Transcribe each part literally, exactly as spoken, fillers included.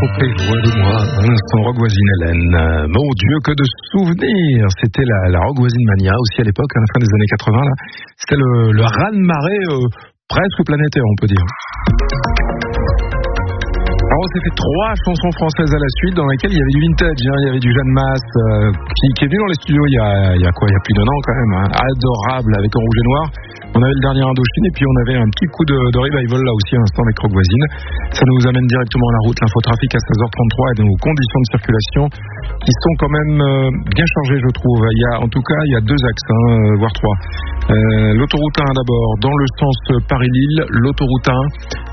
trop près, loin de moi. Un instant, Rock Voisine Hélène. Euh, mon Dieu, que de souvenirs. C'était la, la Rock Voisine Mania aussi à l'époque, à la fin des années quatre-vingts. Là. C'était le, le raz-de-marée euh, presque planétaire, on peut dire. Alors on s'est fait trois chansons françaises à la suite dans lesquelles il y avait du vintage, hein. Il y avait du Jeanne Masse euh, qui, qui est venu dans les studios il y a, il y a quoi, il y a plus d'un an quand même, hein. Adorable avec En Rouge et Noir. On avait le dernier Indochine et puis on avait un petit coup de, de revival là aussi à l'instant avec Rock Voisine. Ça nous amène directement à la route, l'infotrafic à seize heures trente-trois et nos conditions de circulation qui sont quand même euh, bien chargées je trouve. Il y a, en tout cas il y a deux axes, hein, voire trois. Euh, l'autoroute un d'abord dans le sens Paris-Lille, l'autoroute un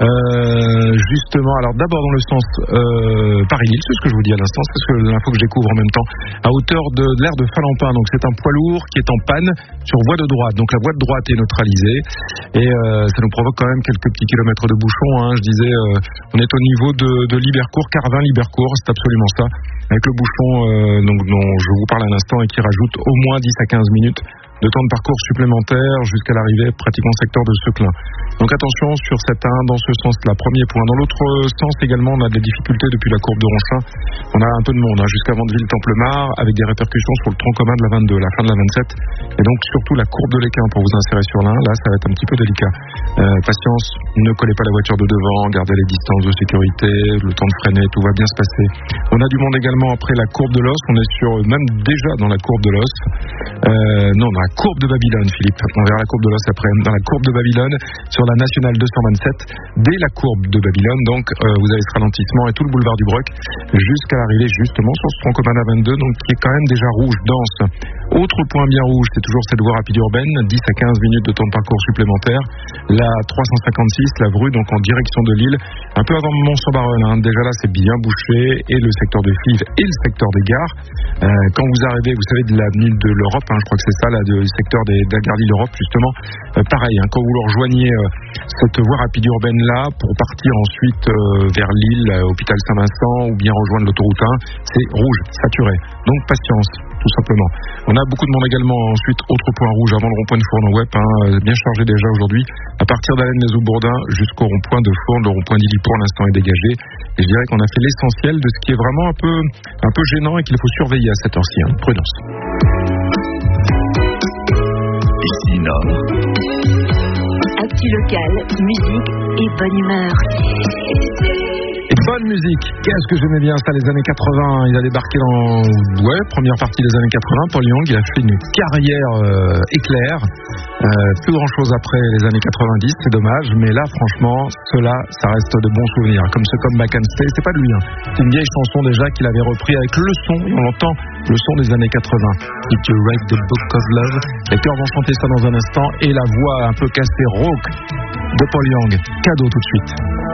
euh, justement, alors d'abord dans le sens euh, Paris-Lille, c'est ce que je vous dis à l'instant, c'est ce que l'info que je découvre en même temps, à hauteur de, de l'aire de Falampin. Donc c'est un poids lourd qui est en panne sur voie de droite. Donc la voie de droite est neutralisée et euh, ça nous provoque quand même quelques petits kilomètres de bouchons, hein. Je disais, euh, on est au niveau de, de Libercourt, Carvin-Libercourt, c'est absolument ça, avec le bouchon euh, donc, dont je vous parle à l'instant et qui rajoute au moins dix à quinze minutes de temps de parcours supplémentaire jusqu'à l'arrivée pratiquement secteur de Seclin. Donc attention sur cet un dans ce sens-là, premier point. Dans l'autre sens également, on a des difficultés depuis la courbe de Ronchin. On a un peu de monde, hein, jusqu'à Vandeville-Templemar, avec des répercussions sur le tronc commun de la vingt-deux, la fin de la vingt-sept, et donc surtout la courbe de l'Équin pour vous insérer sur l'un. Là, ça va être un petit peu délicat. Euh, patience, ne collez pas la voiture de devant, gardez les distances de sécurité, le temps de freiner, tout va bien se passer. On a du monde également après la courbe de l'Os, on est sur même déjà dans la courbe de l'Os. Euh, non, dans la courbe de Babylone, Philippe. On verra la courbe de l'Os après. Dans la courbe de Babylone, sur la nationale deux cent vingt-sept, dès la courbe de Babylone, donc euh, vous avez ce ralentissement et tout le boulevard du Broc jusqu'à l'arrivée justement sur ce tronc commun à vingt-deux, donc qui est quand même déjà rouge, dense. Autre point bien rouge, c'est toujours cette voie rapide urbaine, dix à quinze minutes de temps de parcours supplémentaire. La trois cent cinquante-six, la Vrue, donc en direction de Lille, un peu avant Mont-Saint-Baronne, hein. Déjà là, c'est bien bouché, et le secteur de Fives et le secteur des gares. Euh, quand vous arrivez, vous savez, de l'avenue de l'Europe, hein, je crois que c'est ça, là, du secteur des, de la gare Lille-Europe, justement, euh, pareil, hein, quand vous le rejoignez euh, cette voie rapide urbaine-là, pour partir ensuite euh, vers Lille, euh, hôpital Saint-Vincent, ou bien rejoindre l'autoroute un, c'est rouge, saturé. Donc patience, tout simplement. On a beaucoup de monde également ensuite, autre point rouge avant le rond-point de Fournes-Web, hein, bien chargé déjà aujourd'hui, à partir d'Allen-les-Eaux-Bourdins jusqu'au rond-point de Fournes. Le rond-point d'Illy pour l'instant est dégagé. Et je dirais qu'on a fait l'essentiel de ce qui est vraiment un peu, un peu gênant et qu'il faut surveiller à cette heure-ci. Hein. Prudence. Ici Nord. Actu local, musique et bonne humeur. Et bonne musique. Qu'est-ce que j'aimais bien ça, les années quatre-vingts. Il a débarqué dans, ouais, première partie des années quatre-vingts. Paul Young, il a fait une carrière euh, éclair. Euh, plus grand chose après les années quatre-vingt-dix, c'est dommage. Mais là, franchement, cela, ça reste de bons souvenirs. Comme ce Come Back and Stay, c'est pas de lui, hein. C'est une vieille chanson déjà qu'il avait repris avec le son, et on entend le son des années quatre-vingts. If you write the book of love. Les chœurs vont chanter ça dans un instant. Et la voix un peu cassée, rauque, de Paul Young. Cadeau tout de suite.